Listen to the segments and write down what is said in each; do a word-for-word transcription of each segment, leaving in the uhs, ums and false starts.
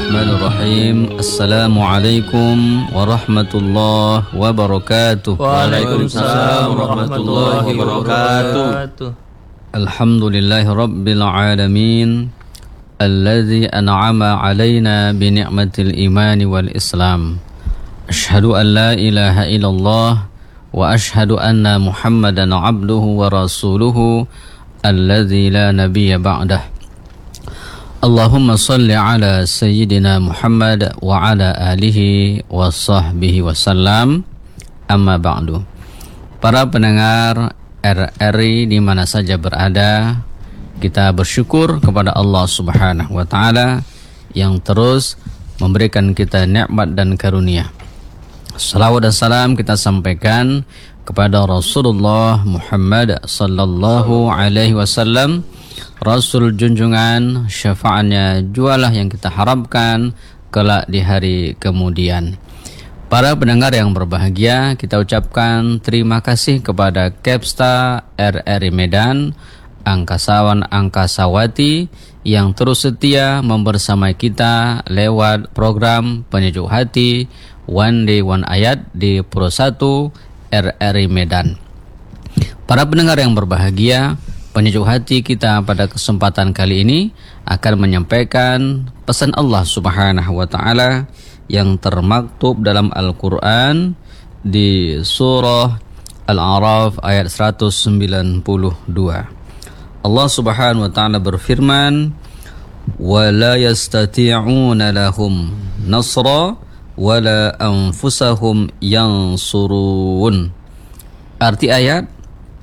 Bismillahirrahmanirrahim. Assalamualaikum warahmatullahi wabarakatuh. Waalaikumsalam warahmatullahi wabarakatuh. Alhamdulillahi rabbil alamin, alladzi an'ama alaina bi ni'matil imani wal islam. Asyhadu an la ilaha illallah wa asyhadu anna Muhammadan abduhu wa rasuluhu alladzi la nabiyya ba'dah. Allahumma salli ala Sayyidina Muhammad wa ala alihi wa sahbihi wa sallam. Amma ba'du. Para pendengar R R I di mana saja berada, kita bersyukur kepada Allah Subhanahu wa taala yang terus memberikan kita nikmat dan karunia. Salawat dan salam kita sampaikan kepada Rasulullah Muhammad sallallahu alaihi wasallam, Rasul junjungan, syafaatnya jualah yang kita harapkan kelak di hari kemudian. Para pendengar yang berbahagia, kita ucapkan terima kasih kepada Kepsta R R I Medan, Angkasawan Angkasawati yang terus setia membersamai kita lewat program Penyejuk Hati One Day One Ayat di Pro satu R R I Medan. Para pendengar yang berbahagia, Penyejuk hati kita pada kesempatan kali ini akan menyampaikan pesan Allah Subhanahu wa taala yang termaktub dalam Al-Qur'an di surah Al-A'raf ayat seratus sembilan puluh dua. Allah Subhanahu wa taala berfirman, "Wa la yastati'una lahum nasra wa la anfusahum yansurun." Arti ayat,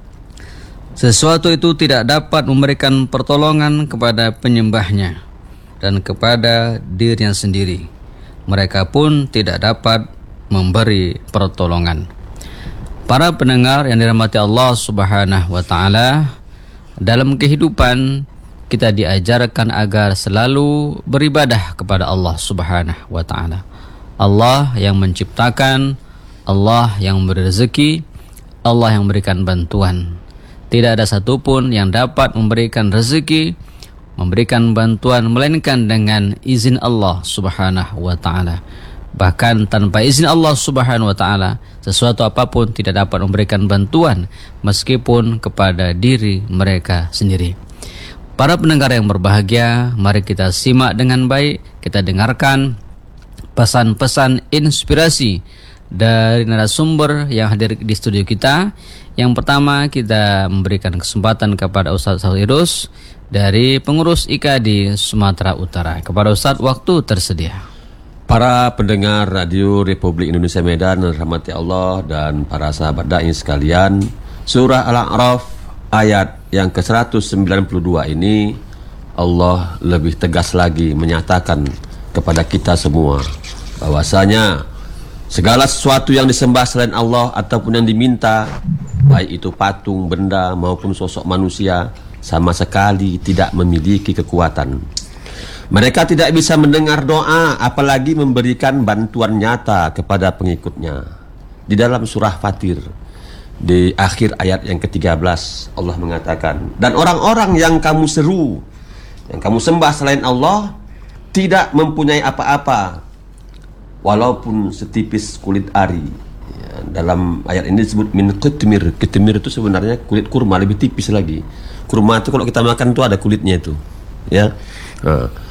sesuatu itu tidak dapat memberikan pertolongan kepada penyembahnya dan kepada dirinya sendiri. Mereka pun tidak dapat memberi pertolongan. Para pendengar yang dirahmati Allah Subhanahu wa taala, dalam kehidupan kita diajarkan agar selalu beribadah kepada Allah Subhanahu wa taala. Allah yang menciptakan, Allah yang memberi rezeki, Allah yang memberikan bantuan. Tidak ada satupun yang dapat memberikan rezeki, memberikan bantuan, melainkan dengan izin Allah Subhanahu wa ta'ala. Bahkan tanpa izin Allah Subhanahu wa ta'ala, sesuatu apapun tidak dapat memberikan bantuan, meskipun kepada diri mereka sendiri. Para pendengar yang berbahagia, mari kita simak dengan baik, kita dengarkan pesan-pesan inspirasi dari narasumber yang hadir di studio kita. Yang pertama, kita memberikan kesempatan kepada Ustaz Sahirus dari pengurus I K A D I Sumatera Utara. Kepada Ustaz, waktu tersedia. Para pendengar Radio Republik Indonesia Medan, rahmati Allah dan para sahabat dai sekalian, surah Al-A'raf ayat yang ke seratus sembilan puluh dua ini Allah lebih tegas lagi menyatakan kepada kita semua bahwasanya segala sesuatu yang disembah selain Allah ataupun yang diminta, baik itu patung, benda maupun sosok manusia, sama sekali tidak memiliki kekuatan. Mereka tidak bisa mendengar doa, apalagi memberikan bantuan nyata kepada pengikutnya. Di dalam surah Fatir, di akhir ayat yang ke tiga belas, Allah mengatakan, dan orang-orang yang kamu seru, yang kamu sembah selain Allah, tidak mempunyai apa-apa, walaupun setipis kulit ari. Ya, dalam ayat ini disebut min qitmir. Qitmir itu sebenarnya kulit kurma, lebih tipis lagi. Kurma itu kalau kita makan itu ada kulitnya itu. Ya. Nah,